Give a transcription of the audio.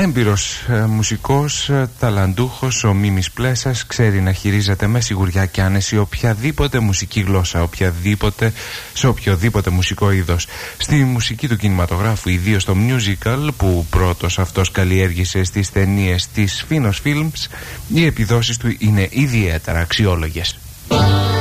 Έμπειρος μουσικός, ταλαντούχος, ο Μίμης Πλέσας ξέρει να χειρίζεται με σιγουριά και άνεση οποιαδήποτε μουσική γλώσσα, σε οποιοδήποτε μουσικό είδος. Στη μουσική του κινηματογράφου, ιδίως στο musical που πρώτος αυτός καλλιέργησε στις ταινίες της Finos Films, οι επιδόσεις του είναι ιδιαίτερα αξιόλογες.